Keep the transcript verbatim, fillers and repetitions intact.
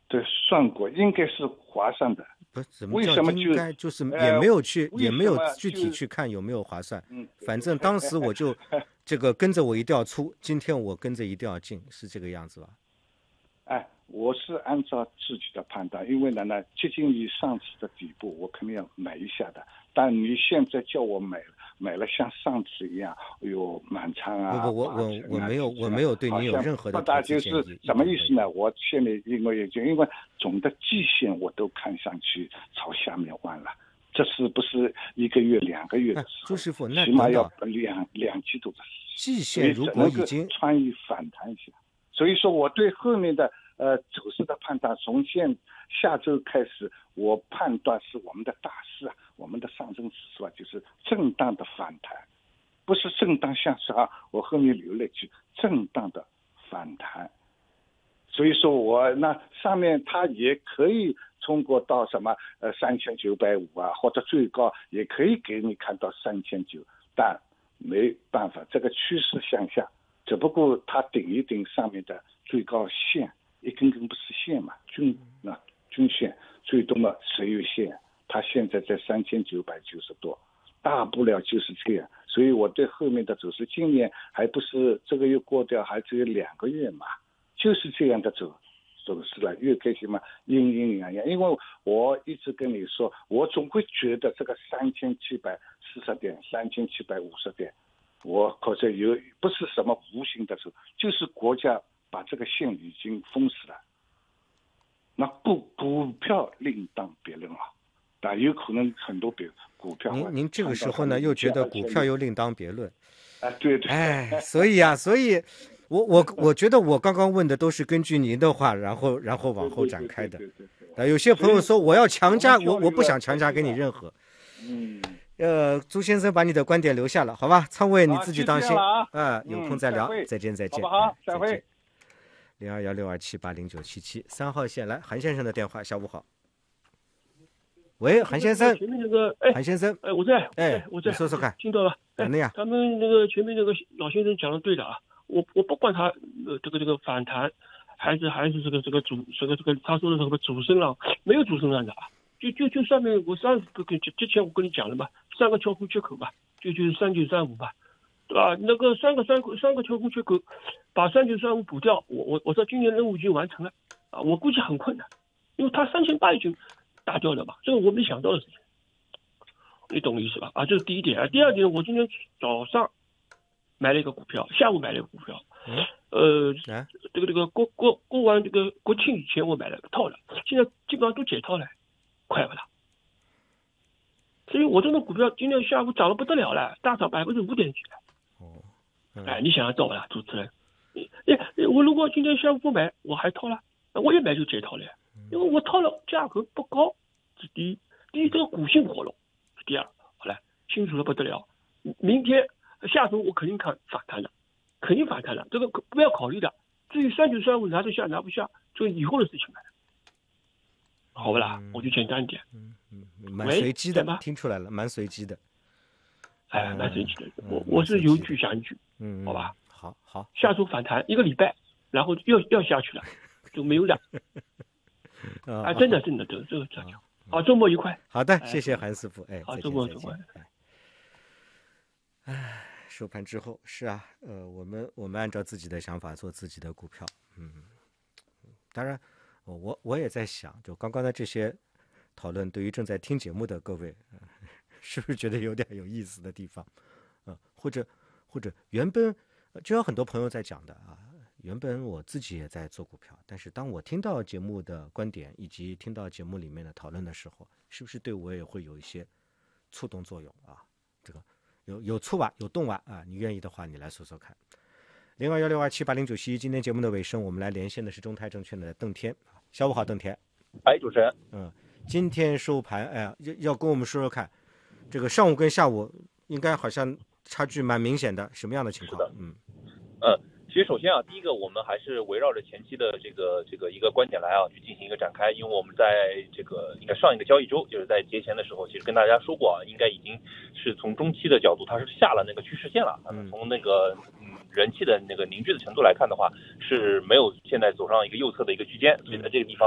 对，算过，应该是划算的。 不是怎么叫为什么就应该，就是也呃没有去，也没有为什么具体就去看有没有划算。 嗯，对反对正当时我就这个跟着我一定要出，今天我跟着一定要进，是这个样子吧？ 哎，我是按照自己的判断，因为呢呢接近于上次的底部，我肯定要买一下的。但你现在叫我买买了像上次一样，有满仓啊、 不不，我八我成啊、 我没有几成啊， 我没有对好像您有任何不的投资大就是建议，一什么点没有。 意思呢？我现在因为就因为总的季线我都看上去朝下面弯了，这是不是一个月、两个月的哎， 时候？ 周师傅，那起码要等等， 两两季度的时季间，所以线如只能够果已经穿一反弹一下。所以说我对后面的呃走势的判断，从现下周开始，我判断是我们的大势啊，我们的上证指数啊，就是震荡的反弹，不是震荡向上。我后面留了一句震荡的反弹。所以说我那上面它也可以冲过到什么呃三千九百五啊，或者最高也可以给你看到三千九，但没办法，这个趋势向下。只不过它顶一顶上面的最高线，一根根不是线嘛，均那均线最多嘛十日线，它现在在三千九百九十多，大不了就是这样。所以我对后面的走势，今年还不是这个月过掉，还只有两个月嘛，就是这样的走走势了，越开心嘛，阴阴阳阳。因为我一直跟你说，我总会觉得这个三千七百四十点、三千七百五十点。我可是有不是什么无形的时候，就是国家把这个线已经封死了。那股股票另当别论啊，但有可能很多别股票。 您您这个时候呢，又觉得股票又另当别论。 哎，对对。 哎，所以啊，所以我我我觉得我刚刚问的都是根据您的话，然后然后往后展开的。啊，有些朋友说我要强加，我我不想强加给你任何。 嗯。 呃，朱先生把你的观点留下了，好吧？仓位你自己当心啊， 呃，有空再聊， 嗯、 再见再见， 好不好？再会。 零二幺六二七八零九七七三号线来，韩先生的电话，下午好。喂，韩先生。 前面那个，哎， 韩先生， 哎，我在， 哎， 我在， 你说说看， 听到了？ 哎，那样， 他们那个前面那个老先生讲的对的啊，我我不管他呃这个这个反弹，还是还是这个这个主这个这个他说的什么主升浪，没有主升浪的啊。就就就上面我上个跟之前我跟你讲了嘛，三个跳空缺口吧，就就是三九三五吧，对吧？那个三个三个三个跳空缺口，把三九三五补掉，我我我说今年任务已经完成了啊，我估计很困难，因为他三千八已经打掉了嘛，这个我没想到的事情，你懂我意思吧？啊，这是第一点啊。第二点，我今天早上买了一个股票，下午买了一个股票， 嗯， 呃， 啊、 这个这个过过过完这个国庆以前我买了个套了，现在基本上都解套了。快不啦？所以我这种股票今天下午涨得不得了了，大涨百分之五点几了。 哦，嗯、 哎，你想想到了，主持人，哎，我如果今天下午不买，我还套了，我一买就解套了，因为我套了价格不高，是第一，第一这个股性活络，是第二，好了，清楚的不得了。明天下周我肯定看反弹的，肯定反弹的，这个不要考虑的。至于三九三五拿得下拿不下，这以后的事情了。好不啦，我就简单一点。 嗯嗯，蛮随机的，听出来了，蛮随机的。 哎，蛮随机的。嗯、我我是有一句想一句， 嗯， 好吧。 好好。 下周反弹一个礼拜，然后又要下去了，就没有了。啊，真的真的，这这个这样。好，周末愉快。 好的，谢谢韩师傅。哎， 好，周末愉快。 哎，收盘之后是啊，呃，我们我们按照自己的想法做自己的股票，嗯，当然。我我也在想，就刚刚的这些讨论，对于正在听节目的各位，呃、是不是觉得有点有意思的地方？呃、或者或者原本就有很多朋友在讲的啊，原本我自己也在做股票，但是当我听到节目的观点以及听到节目里面的讨论的时候，是不是对我也会有一些触动作用啊？这个有有触吧，有动吧啊？你愿意的话，你来说说看。零二幺六二七八零九七一，今天节目的尾声，我们来连线的是中泰证券的邓天。下午好，邓天。 哎，主持人， 嗯，今天收盘，哎呀，要要跟我们说说看，这个上午跟下午应该好像差距蛮明显的，什么样的情况？ 是的， 嗯， 嗯，其实首先啊，第一个我们还是围绕着前期的这个这个一个观点来啊，去进行一个展开，因为我们在这个应该上一个交易周，就是在节前的时候，其实跟大家说过啊，应该已经是从中期的角度，它是下了那个趋势线了，嗯，从那个嗯人气的那个凝聚的程度来看的话，是没有现在走上一个右侧的一个区间，所以在这个地方。